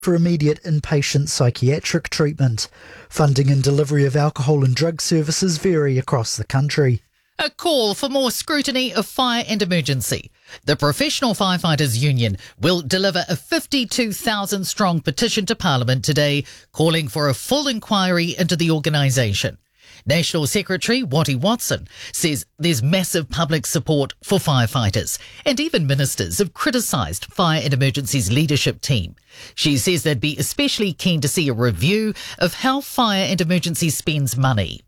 for immediate inpatient psychiatric treatment. Funding and delivery of alcohol and drug services vary across the country. A call for more scrutiny of fire and emergency. The Professional Firefighters Union will deliver a 52,000-strong petition to Parliament today, calling for a full inquiry into the organisation. National Secretary Watty Watson says there's massive public support for firefighters, and even ministers have criticised Fire and Emergency's leadership team. She says they'd be especially keen to see a review of how Fire and Emergency spends money.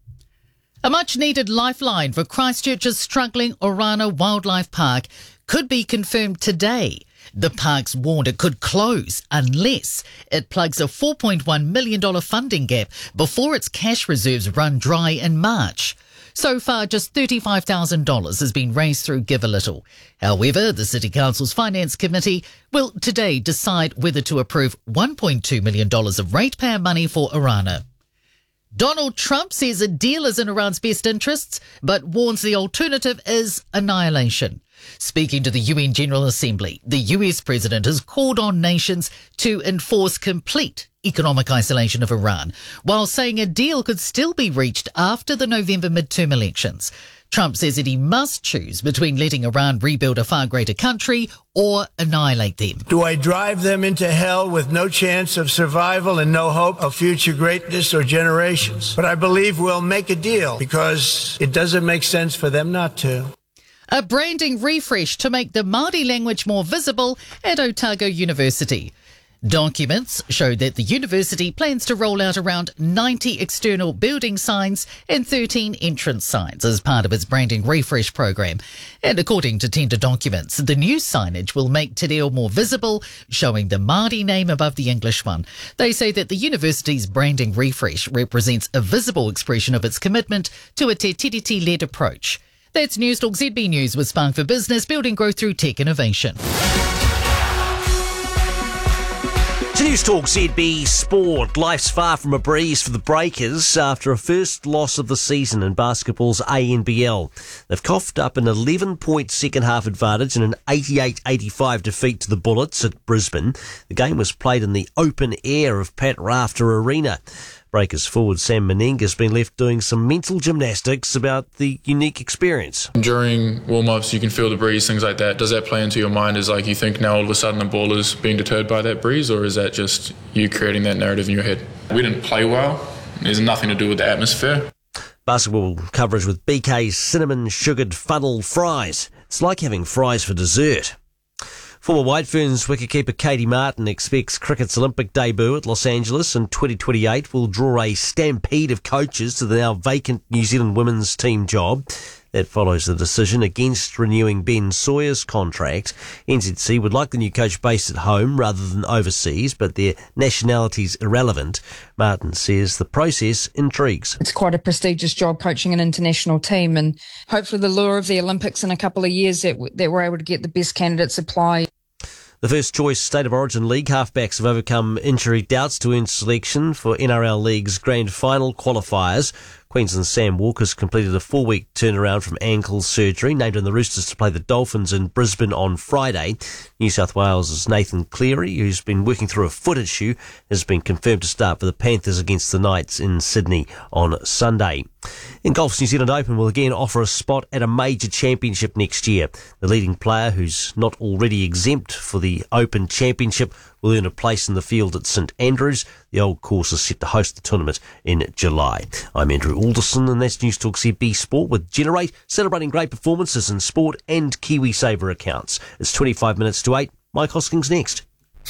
A much-needed lifeline for Christchurch's struggling Orana Wildlife Park could be confirmed today. The park's warned it could close unless it plugs a $4.1 million funding gap before its cash reserves run dry in March. So far, just $35,000 has been raised through Give a Little. However, the City Council's Finance Committee will today decide whether to approve $1.2 million of ratepayer money for Orana. Donald Trump says a deal is in Iran's best interests, but warns the alternative is annihilation. Speaking to the UN General Assembly, the US president has called on nations to enforce complete economic isolation of Iran, while saying a deal could still be reached after the November midterm elections. Trump says that he must choose between letting Iran rebuild a far greater country or annihilate them. Do I drive them into hell with no chance of survival and no hope of future greatness or generations? But I believe we'll make a deal because it doesn't make sense for them not to. A branding refresh to make the Māori language more visible at Otago University. Documents show that the university plans to roll out around 90 external building signs and 13 entrance signs as part of its branding refresh program. And according to tender documents, the new signage will make Te Reo more visible, showing the Māori name above the English one. They say that the university's branding refresh represents a visible expression of its commitment to a Te Tiriti-led approach. That's Newstalk ZB News with Spark for Business, building growth through tech innovation. To Newstalk ZB Sport, life's far from a breeze for the Breakers after a first loss of the season in basketball's ANBL. They've coughed up an 11-point second-half advantage in an 88-85 defeat to the Bullets at Brisbane. The game was played in the open air of Pat Rafter Arena. Breakers forward Sam Meninga has been left doing some mental gymnastics about the unique experience. During warm-ups, you can feel the breeze, things like that. Does that play into your mind as like you think now all of a sudden the ball is being deterred by that breeze, or is that just you creating that narrative in your head? We didn't play well. There's nothing to do with the atmosphere. Basketball coverage with BK's cinnamon sugared funnel fries. It's like having fries for dessert. Former White Ferns wicketkeeper Katie Martin expects cricket's Olympic debut at Los Angeles in 2028 will draw a stampede of coaches to the now vacant New Zealand women's team job. That follows the decision against renewing Ben Sawyer's contract. NZC would like the new coach based at home rather than overseas, but their nationality's irrelevant. Martin says the process intrigues. It's quite a prestigious job coaching an international team, and hopefully the lure of the Olympics in a couple of years that we're able to get the best candidates apply. The first choice State of Origin League halfbacks have overcome injury doubts to earn selection for NRL League's grand final qualifiers. Queensland's Sam Walker's completed a 4-week turnaround from ankle surgery, named in the Roosters to play the Dolphins in Brisbane on Friday. New South Wales' Nathan Cleary, who's been working through a foot issue, has been confirmed to start for the Panthers against the Knights in Sydney on Sunday. In golf's New Zealand Open will again offer a spot at a major championship next year. The leading player, who's not already exempt for the Open Championship, will earn a place in the field at St Andrews. The Old Course is set to host the tournament in July. I'm Andrew Alderson, and that's Newstalk ZB Sport with Generate, celebrating great performances in sport and KiwiSaver accounts. It's 25 minutes to 8. Mike Hoskins next.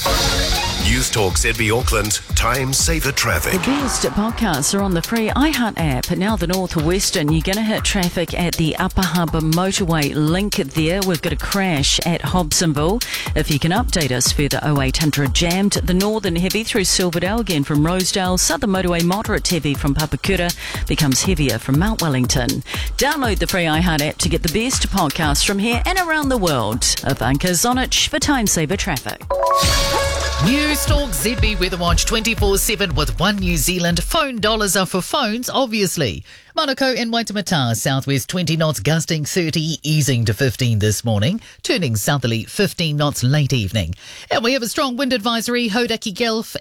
Newstalk ZB Auckland, Time Saver Traffic. The best podcasts are on the free iHeart app. Now the North Western, you're going to hit traffic at the Upper Harbour Motorway link there. We've got a crash at Hobsonville. If you can update us further, 0800 jammed. The Northern heavy through Silverdale, again from Rosedale. Southern Motorway moderate heavy from Papakura, becomes heavier from Mount Wellington. Download the free iHeart app to get the best podcasts from here and around the world. Ivanka Zonic for Time Saver Traffic. News Talk ZB Weather Watch 24/7 with One New Zealand. Phone dollars are for phones, obviously. Manukau and Waitemata, southwest 20 knots, gusting 30, easing to 15 this morning, turning southerly 15 knots late evening. And we have a strong wind advisory, Hodaki Gulf